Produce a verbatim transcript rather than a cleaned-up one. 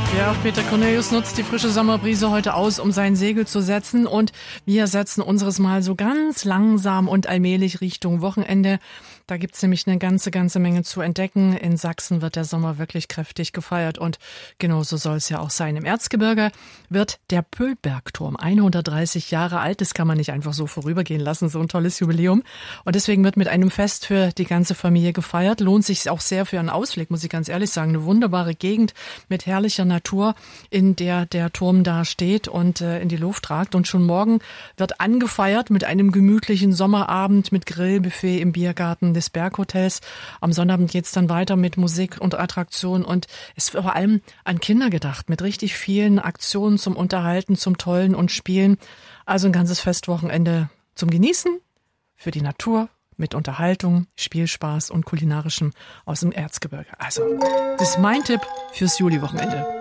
Ja, auch Peter Cornelius nutzt die frische Sommerbrise heute aus, um sein Segel zu setzen. Und wir setzen unseres Mal so ganz langsam und allmählich Richtung Wochenende. Da gibt's nämlich eine ganze, ganze Menge zu entdecken. In Sachsen wird der Sommer wirklich kräftig gefeiert und genauso soll es ja auch sein. Im Erzgebirge wird der Pöllbergturm hundertdreißig Jahre alt. Das kann man nicht einfach so vorübergehen lassen, so ein tolles Jubiläum. Und deswegen wird mit einem Fest für die ganze Familie gefeiert. Lohnt sich auch sehr für einen Ausflug, muss ich ganz ehrlich sagen. Eine wunderbare Gegend mit herrlicher Natur, in der der Turm da steht und äh, in die Luft ragt. Und schon morgen wird angefeiert mit einem gemütlichen Sommerabend mit Grillbuffet im Biergarten des Berghotels. Am Sonnabend geht's dann weiter mit Musik und Attraktionen und es ist vor allem an Kinder gedacht, mit richtig vielen Aktionen zum Unterhalten, zum Tollen und Spielen. Also ein ganzes Festwochenende zum Genießen, für die Natur, mit Unterhaltung, Spielspaß und Kulinarischem aus dem Erzgebirge. Also, das ist mein Tipp fürs Juli-Wochenende.